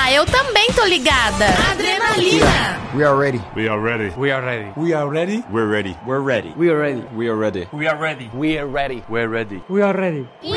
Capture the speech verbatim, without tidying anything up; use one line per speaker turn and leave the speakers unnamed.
Ah, eu também tô ligada. Adrenalina.
We are ready.
We are ready.
We are ready.
We are ready.
We're ready.
We're ready.
We are ready.
We are ready.
We are ready.
We are ready.
We're ready.
We are ready.